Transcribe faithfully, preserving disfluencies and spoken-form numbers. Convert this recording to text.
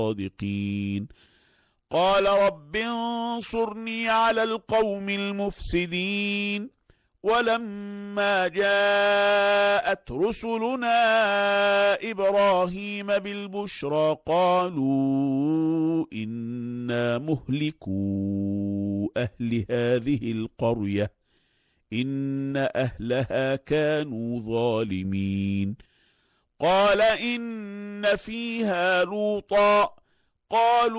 الصادقين قال رب انصرني على القوم المفسدين ولما جاءت رسلنا إبراهيم بالبشرى قالوا إنا مهلكو أهل هذه القرية إن أهلها كانوا ظالمين قال إن فيها لوطا قالوا